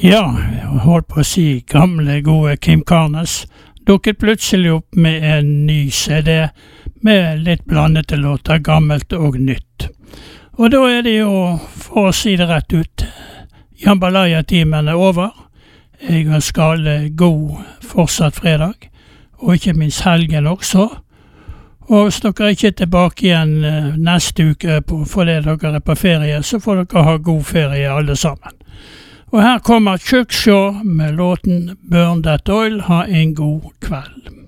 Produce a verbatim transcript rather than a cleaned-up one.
Ja, jeg holdt på å si gamle, gode Kim Karnes dukket plutselig opp med en ny C D med litt blandete låter, gammelt og nytt. Og da er det jo, for å si det rett ut, Jambalaya-timen er over. Jeg ønsker alle god fortsatt fredag, og ikke minst helgen også. Og hvis dere ikke er tilbake igjen neste uke på, fordi dere er på ferie, så får dere ha god ferie alle sammen. Og her kommer Chuck Shaw med låten Burn That Oil. Ha en god kveld.